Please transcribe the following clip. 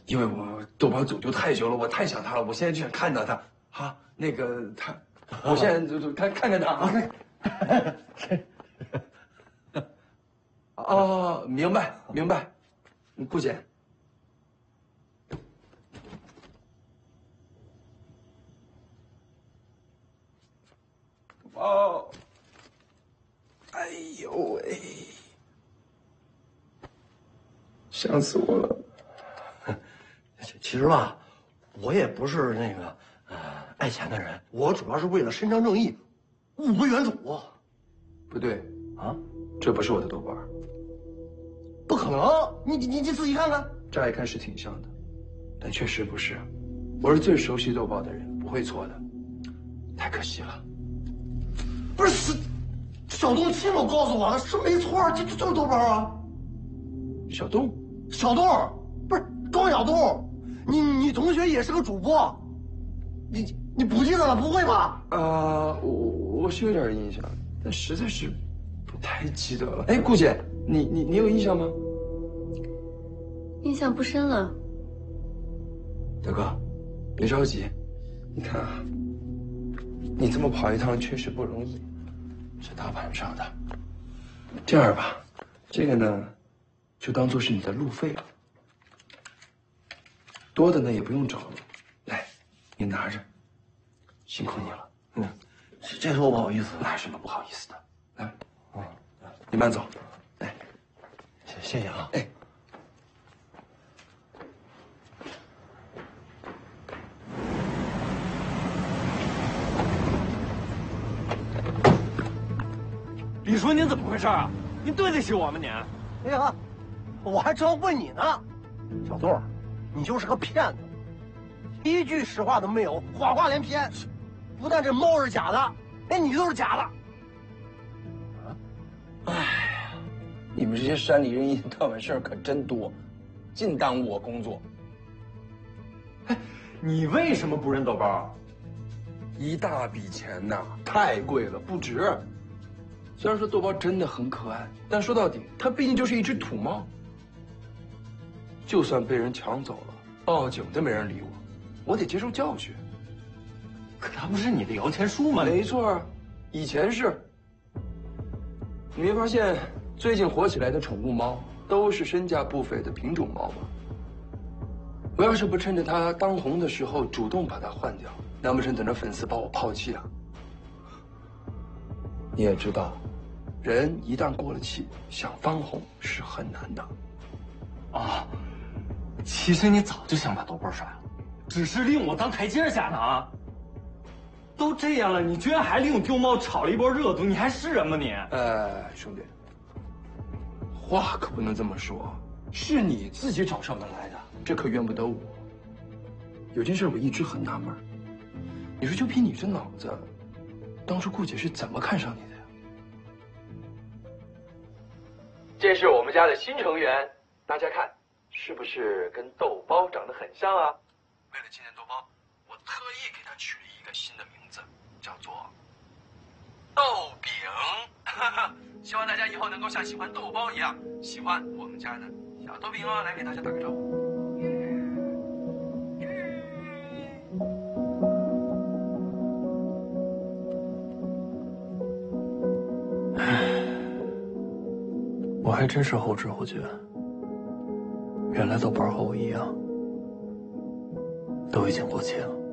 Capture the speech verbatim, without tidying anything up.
因为我豆包走丢太久了，我太想他了，我现在就想看到他。啊，那个他，我现在就就看看看他啊。哦，明白明白，顾姐。哦，哎呦喂，想死我了。 其实吧，我也不是那个呃爱钱的人，我主要是为了伸张正义，物归原主。 不对啊， 这不是我的豆瓣。 不可能，你你你仔细看看。 乍一看是挺像的，但确实不是。我是最熟悉豆包的人，不会错的。太可惜了。 不是，小东亲口告诉我的，是没错，这这就是豆包啊。 小东， 小东，不是庄小东，你你同学也是个主播，你你不记得了？不会吧？ 啊、呃，我我是有点印象，但实在是不太记得了。哎，顾姐，你你你有印象吗？ 印象不深了。 德哥，别着急，你看啊，你这么跑一趟确实不容易，是大晚上的。这样吧，这个呢，就当做是你的路费了。多的呢也不用找了，来，你拿着，辛苦你了。 嗯，这是我不好意思， 哪有什么不好意思的？来，啊，你慢走，来， 谢谢谢啊。 哎。 李叔，您怎么回事啊？您对得起我吗？您？ 哎呀，我还真问你呢，小杜，你就是个骗子，一句实话都没有，谎话连篇。不但这猫是假的，连你都是假的。 啊！哎呀，你们这些山里人一天到晚事儿可真多，净耽误我工作。 哎，你为什么不认豆包？ 一大笔钱呐，太贵了，不值。虽然说豆包真的很可爱，但说到底，它毕竟就是一只土猫。就算被人抢走了，报警都没人理我，我得接受教训。 可它不是你的摇钱树吗？ 没错，以前是。你没发现最近火起来的宠物猫都是身价不菲的品种猫吗？我要是不趁着它当红的时候主动把它换掉，难不成等着粉丝把我抛弃啊？你也知道，人一旦过了气，想翻红是很难的。 啊，其实你早就想把豆包甩了，只是利用我当台阶下呢啊！都这样了，你居然还利用丢猫炒了一波热度，你还是人吗你？ 哎，兄弟，话可不能这么说，是你自己找上门来的，这可怨不得我。有件事我一直很纳闷，你说就凭你这脑子，当初顾姐是怎么看上你的呀？这是我们家的新成员，大家看，是不是跟豆包长得很像啊？为了纪念豆包，我特意给他取了一个新的名字，叫做豆饼。希望大家以后能够像喜欢豆包一样喜欢我们家的小豆饼哦。来给大家打个招呼。 我还真是后知后觉，原来豆包和我一样，都已经过期了。